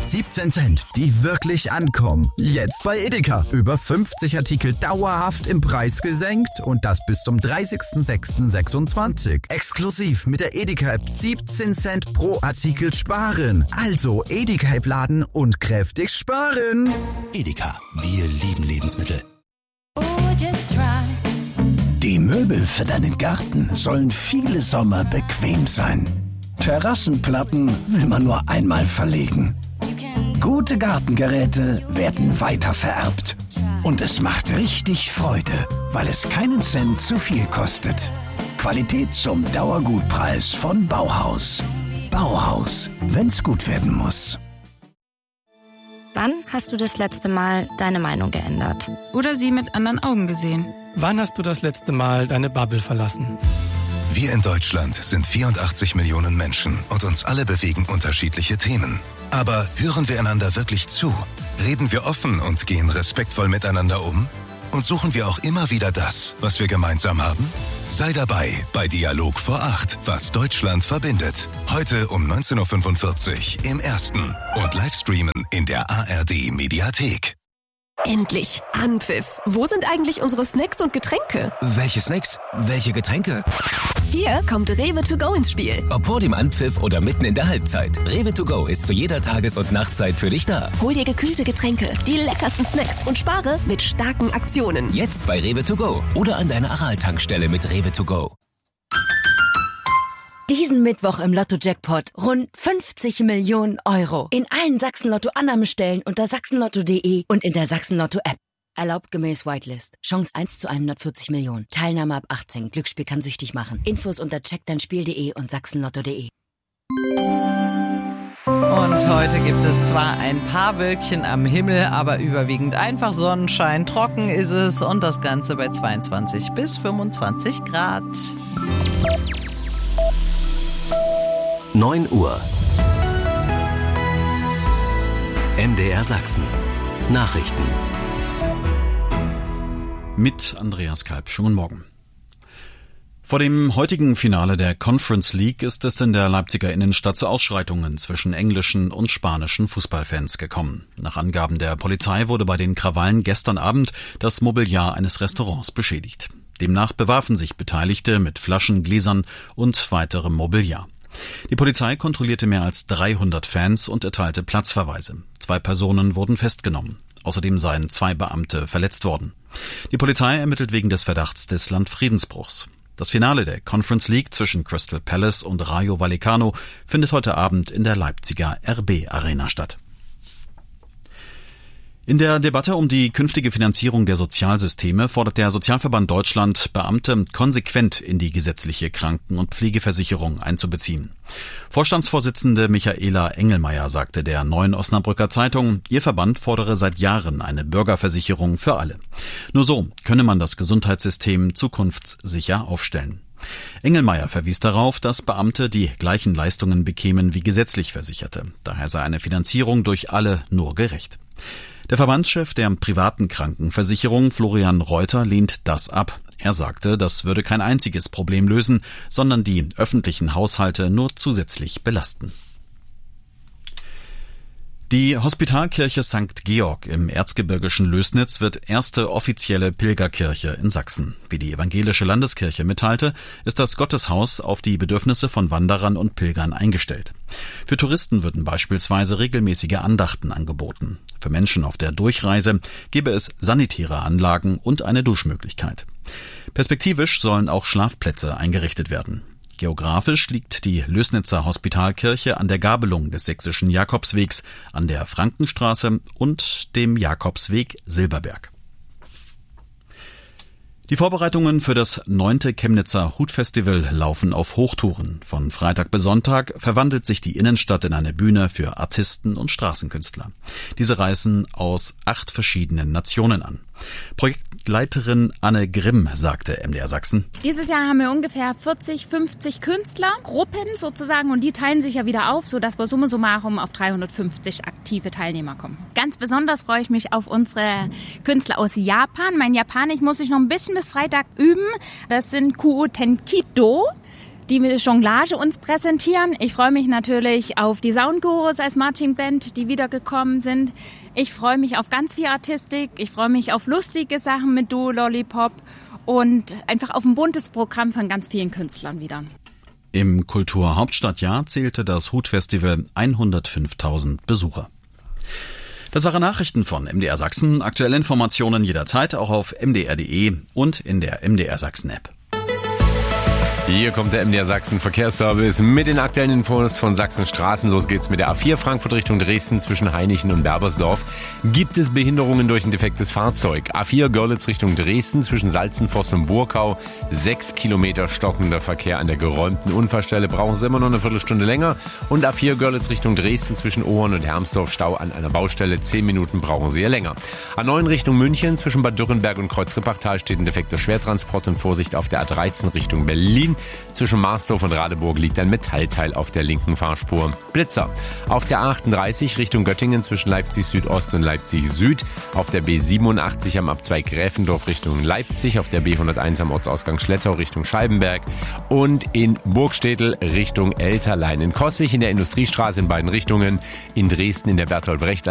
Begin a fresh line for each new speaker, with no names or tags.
17 Cent, die wirklich ankommen. Jetzt bei Edeka. Über 50 Artikel dauerhaft im Preis gesenkt und das bis zum 30.06.26. Exklusiv mit der Edeka-App 17 Cent pro Artikel sparen. Also Edeka-App laden und kräftig sparen.
Edeka, wir lieben Lebensmittel.
Die Möbel für deinen Garten sollen viele Sommer bequem sein. Terrassenplatten will man nur einmal verlegen. Gute Gartengeräte werden weitervererbt. Und es macht richtig Freude, weil es keinen Cent zu viel kostet. Qualität zum Dauergutpreis von Bauhaus. Bauhaus, wenn's gut werden muss.
Wann hast du das letzte Mal deine Meinung geändert?
Oder sie mit anderen Augen gesehen?
Wann hast du das letzte Mal deine Bubble verlassen?
Wir in Deutschland sind 84 Millionen Menschen und uns alle bewegen unterschiedliche Themen. Aber hören wir einander wirklich zu? Reden wir offen und gehen respektvoll miteinander um? Und suchen wir auch immer wieder das, was wir gemeinsam haben? Sei dabei bei Dialog vor 8, was Deutschland verbindet. Heute um 19.45 Uhr im Ersten und Livestreamen in der ARD Mediathek.
Endlich! Anpfiff! Wo sind eigentlich unsere Snacks und Getränke?
Welche Snacks? Welche Getränke?
Hier kommt Rewe to go ins Spiel.
Ob vor dem Anpfiff oder mitten in der Halbzeit. Rewe to go ist zu jeder Tages- und Nachtzeit für dich da.
Hol dir gekühlte Getränke, die leckersten Snacks und spare mit starken Aktionen.
Jetzt bei Rewe to go oder an deiner Aral-Tankstelle mit Rewe to go.
Diesen Mittwoch im Lotto-Jackpot rund 50 Millionen Euro. In allen Sachsen-Lotto-Annahmestellen unter sachsenlotto.de und in der Sachsen-Lotto-App. Erlaubt gemäß Whitelist. Chance 1 zu 140 Millionen. Teilnahme ab 18. Glücksspiel kann süchtig machen. Infos unter checkdeinspiel.de und sachsenlotto.de.
Und heute gibt es zwar ein paar Wölkchen am Himmel, aber überwiegend einfach Sonnenschein. Trocken ist es und das Ganze bei 22 bis 25 Grad.
9 Uhr. MDR Sachsen. Nachrichten.
Mit Andreas Kalb. Schönen Morgen. Vor dem heutigen Finale der Conference League ist es in der Leipziger Innenstadt zu Ausschreitungen zwischen englischen und spanischen Fußballfans gekommen. Nach Angaben der Polizei wurde bei den Krawallen gestern Abend das Mobiliar eines Restaurants beschädigt. Demnach bewarfen sich Beteiligte mit Flaschen, Gläsern und weiterem Mobiliar. Die Polizei kontrollierte mehr als 300 Fans und erteilte Platzverweise. 2 Personen wurden festgenommen. Außerdem seien 2 Beamte verletzt worden. Die Polizei ermittelt wegen des Verdachts des Landfriedensbruchs. Das Finale der Conference League zwischen Crystal Palace und Rayo Vallecano findet heute Abend in der Leipziger RB Arena statt. In der Debatte um die künftige Finanzierung der Sozialsysteme fordert der Sozialverband Deutschland, Beamte konsequent in die gesetzliche Kranken- und Pflegeversicherung einzubeziehen. Vorstandsvorsitzende Michaela Engelmeier sagte der Neuen Osnabrücker Zeitung, ihr Verband fordere seit Jahren eine Bürgerversicherung für alle. Nur so könne man das Gesundheitssystem zukunftssicher aufstellen. Engelmeier verwies darauf, dass Beamte die gleichen Leistungen bekämen wie gesetzlich Versicherte. Daher sei eine Finanzierung durch alle nur gerecht. Der Verbandschef der privaten Krankenversicherung, Florian Reuter, lehnt das ab. Er sagte, das würde kein einziges Problem lösen, sondern die öffentlichen Haushalte nur zusätzlich belasten. Die Hospitalkirche St. Georg im erzgebirgischen Lößnitz wird erste offizielle Pilgerkirche in Sachsen. Wie die evangelische Landeskirche mitteilte, ist das Gotteshaus auf die Bedürfnisse von Wanderern und Pilgern eingestellt. Für Touristen würden beispielsweise regelmäßige Andachten angeboten. Für Menschen auf der Durchreise gäbe es sanitäre Anlagen und eine Duschmöglichkeit. Perspektivisch sollen auch Schlafplätze eingerichtet werden. Geografisch liegt die Lößnitzer Hospitalkirche an der Gabelung des sächsischen Jakobswegs, an der Frankenstraße und dem Jakobsweg Silberberg. Die Vorbereitungen für das 9. Chemnitzer Hutfestival laufen auf Hochtouren. Von Freitag bis Sonntag verwandelt sich die Innenstadt in eine Bühne für Artisten und Straßenkünstler. Diese reisen aus 8 verschiedenen Nationen an. Projektleiterin Anne Grimm sagte MDR Sachsen:
Dieses Jahr haben wir ungefähr 40, 50 Künstler, Gruppen sozusagen, und die teilen sich ja wieder auf, sodass wir summa summarum auf 350 aktive Teilnehmer kommen. Ganz besonders freue ich mich auf unsere Künstler aus Japan. Mein Japanisch muss ich noch ein bisschen bis Freitag üben. Das sind Kuo Tenkido. die Jonglage uns präsentieren. Ich freue mich natürlich auf die Soundchorus als Marching Band, die wiedergekommen sind. Ich freue mich auf ganz viel Artistik. Ich freue mich auf lustige Sachen mit Duo Lollipop und einfach auf ein buntes Programm von ganz vielen Künstlern wieder.
Im Kulturhauptstadtjahr zählte das Hut-Festival 105.000 Besucher. Das waren Nachrichten von MDR Sachsen. Aktuelle Informationen jederzeit auch auf mdr.de und in der MDR Sachsen App.
Hier kommt der MDR Sachsen Verkehrsservice mit den aktuellen Infos von Sachsens Straßen. Los geht's mit der A4 Frankfurt Richtung Dresden zwischen Hainichen und Berbersdorf. Gibt es Behinderungen durch ein defektes Fahrzeug? A4 Görlitz Richtung Dresden zwischen Salzenforst und Burkau. 6 Kilometer stockender Verkehr an der geräumten Unfallstelle. Brauchen Sie immer noch eine Viertelstunde länger. Und A4 Görlitz Richtung Dresden zwischen Ohorn und Hermsdorf. Stau an einer Baustelle. 10 Minuten brauchen Sie hier länger. A9 Richtung München zwischen Bad Dürrenberg und Kreuzrippachtal steht ein defekter Schwertransport und Vorsicht auf der A13 Richtung Berlin. Zwischen Marsdorf und Radeburg liegt ein Metallteil auf der linken Fahrspur. Blitzer. Auf der A38 Richtung Göttingen zwischen Leipzig Südost und Leipzig Süd. Auf der B87 am Abzweig Gräfendorf Richtung Leipzig. Auf der B101 am Ortsausgang Schlettau Richtung Scheibenberg. Und in Burgstädtel Richtung Elterlein. In Coswig in der Industriestraße in beiden Richtungen. In Dresden in der Bertolt Brecht